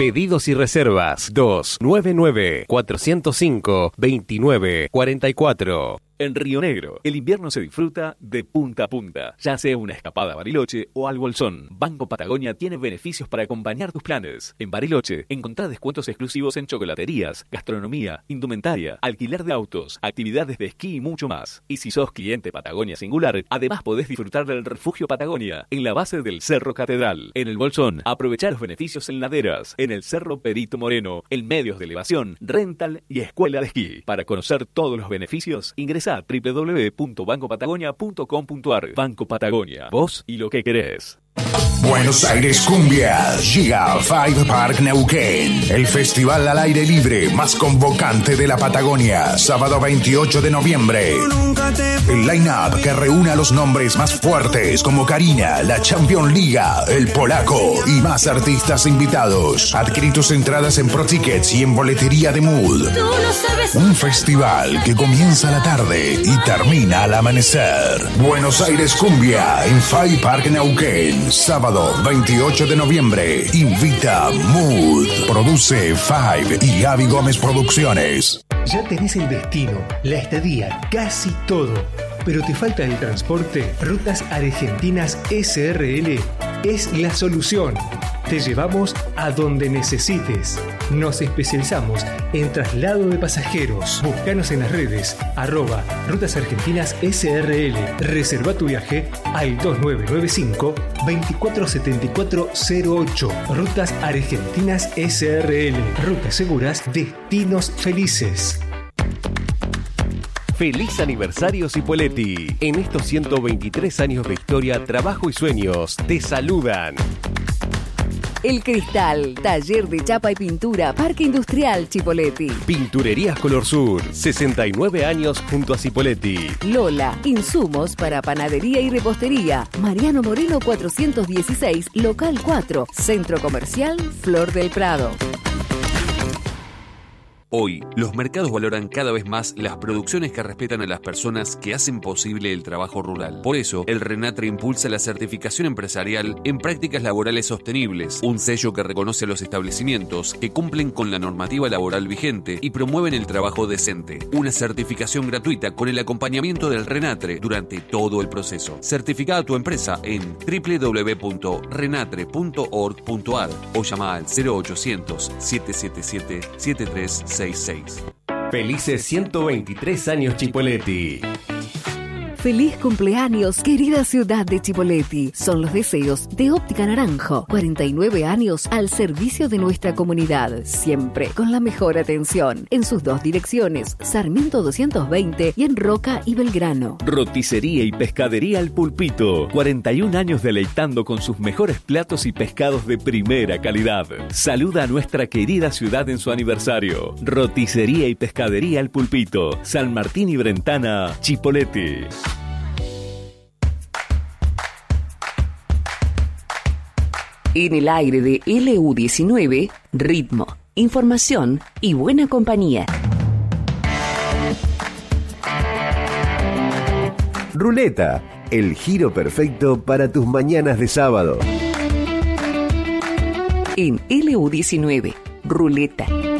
Pedidos y reservas 299-405-2944. En Río Negro, el invierno se disfruta de punta a punta, ya sea una escapada a Bariloche o al Bolsón. Banco Patagonia tiene beneficios para acompañar tus planes. En Bariloche, encontrá descuentos exclusivos en chocolaterías, gastronomía, indumentaria, alquiler de autos, actividades de esquí y mucho más. Y si sos cliente Patagonia Singular, además podés disfrutar del Refugio Patagonia, en la base del Cerro Catedral. En el Bolsón, aprovechá los beneficios en laderas, en el Cerro Perito Moreno, en medios de elevación, rental y escuela de esquí. Para conocer todos los beneficios, ingresá a www.bancopatagonia.com.ar. Banco Patagonia, vos y lo que querés. Buenos Aires Cumbia, llega Five Park Neuquén, el festival al aire libre más convocante de la Patagonia, sábado 28 de noviembre. El line-up que reúne a los nombres más fuertes como Karina, la Champions Liga, El Polaco y más artistas invitados. Adquirí tus entradas en ProTickets y en boletería de Mood. Un festival que comienza a la tarde y termina al amanecer. Buenos Aires Cumbia en Five Park Neuquén, sábado 28 de noviembre. Invita Mood. Produce Five y Gaby Gómez Producciones. Ya tenés el destino, la estadía, casi todo, pero te falta el transporte. Rutas Argentinas SRL es la solución. Te llevamos a donde necesites. Nos especializamos en traslado de pasajeros. Búscanos en las redes @Rutas Argentinas SRL. Reserva tu viaje al 2995 247408. Rutas Argentinas SRL. Rutas seguras, destinos felices. Feliz aniversario Cipolletti. En estos 123 años de historia, trabajo y sueños te saludan. El Cristal, taller de chapa y pintura, Parque Industrial Cipolletti. Pinturerías Color Sur, 69 años junto a Cipolletti. Lola, insumos para panadería y repostería. Mariano Moreno 416, local 4, Centro Comercial Flor del Prado. Hoy, los mercados valoran cada vez más las producciones que respetan a las personas que hacen posible el trabajo rural. Por eso, el RENATRE impulsa la certificación empresarial en prácticas laborales sostenibles, un sello que reconoce a los establecimientos que cumplen con la normativa laboral vigente y promueven el trabajo decente. Una certificación gratuita con el acompañamiento del RENATRE durante todo el proceso. Certifica a tu empresa en www.renatre.org.ar o llama al 0800-777-736. Felices 123 años Cipolletti. Feliz cumpleaños, querida ciudad de Cipolletti. Son los deseos de Óptica Naranjo. 49 años al servicio de nuestra comunidad. Siempre con la mejor atención. En sus dos direcciones, Sarmiento 220 y en Roca y Belgrano. Roticería y pescadería El Pulpito. 41 años deleitando con sus mejores platos y pescados de primera calidad. Saluda a nuestra querida ciudad en su aniversario. Roticería y pescadería El Pulpito. San Martín y Brentana, Cipolletti. En el aire de LU19, ritmo, información y buena compañía. Ruleta, el giro perfecto para tus mañanas de sábado. En LU19, Ruleta.